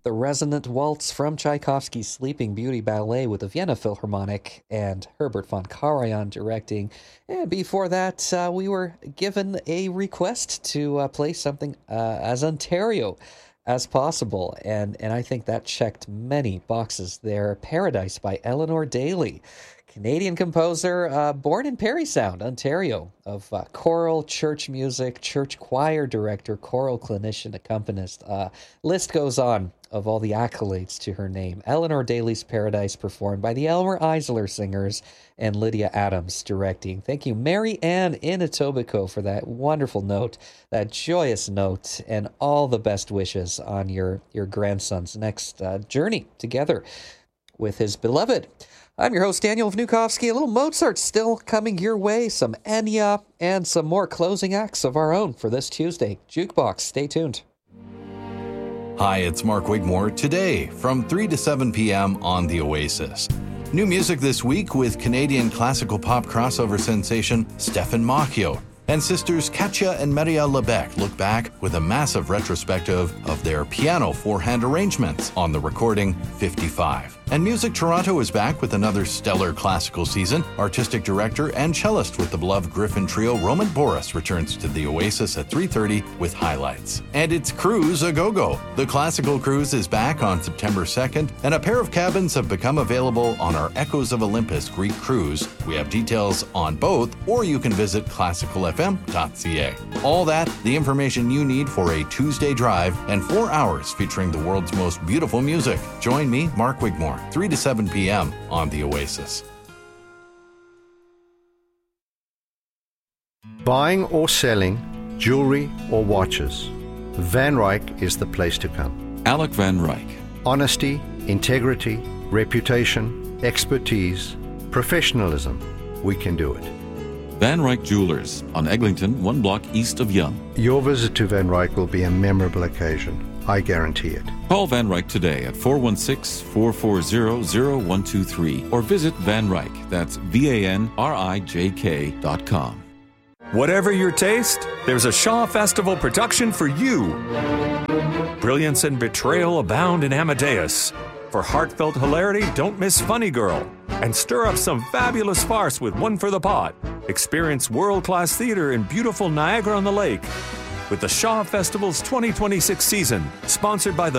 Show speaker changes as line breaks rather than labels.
the Resonant Waltz from Tchaikovsky's Sleeping Beauty Ballet with the Vienna Philharmonic and Herbert von Karajan directing. And before that, we were given a request to play something as Ontario as possible, and I think that checked many boxes there. Paradise by Eleanor Daly, Canadian composer, born in Parry Sound, Ontario, of choral, church music, church choir director, choral clinician, accompanist. List goes on of all the accolades to her name. Eleanor Daly's Paradise, performed by the Elmer Eisler Singers and Lydia Adams directing. Thank you, Mary Ann in Etobicoke, for that wonderful note, that joyous note, and all the best wishes on your grandson's next journey together with his beloved. I'm your host, Daniel Vnukovsky. A little Mozart still coming your way, some Enya, and some more closing acts of our own for this Tuesday. Jukebox, stay tuned.
Hi, it's Mark Wigmore. Today, from 3 to 7 p.m. on The Oasis. New music this week with Canadian classical pop crossover sensation Stefan Macchio. And sisters Katja and Maria Lebec look back with a massive retrospective of their piano four-hand arrangements on the recording 55. And Music Toronto is back with another stellar classical season. Artistic director and cellist with the beloved Griffin Trio, Roman Boris, returns to the Oasis at 3:30 with highlights. And it's Cruise a Go-Go. The classical cruise is back on September 2nd, and a pair of cabins have become available on our Echoes of Olympus Greek cruise. We have details on both, or you can visit classicalfm.ca. All that, the information you need for a Tuesday drive, and 4 hours featuring the world's most beautiful music. Join me, Mark Wigmore, 3 to 7 p.m. on The Oasis.
Buying or selling jewelry or watches, Van Ryck is the place to come.
Alec Van Ryck.
Honesty, integrity, reputation, expertise, professionalism. We can do it.
Van Ryck Jewelers on Eglinton, 1 block east of Yonge.
Your visit to Van Ryck will be a memorable occasion. I guarantee it.
Call Van Ryck today at 416-440-0123 or visit Van Ryck. That's VANRIJK.com.
Whatever your taste, there's a Shaw Festival production for you. Brilliance and betrayal abound in Amadeus. For heartfelt hilarity, don't miss Funny Girl. And stir up some fabulous farce with One for the Pot. Experience world-class theater in beautiful Niagara-on-the-Lake with the Shaw Festival's 2026 season, sponsored by the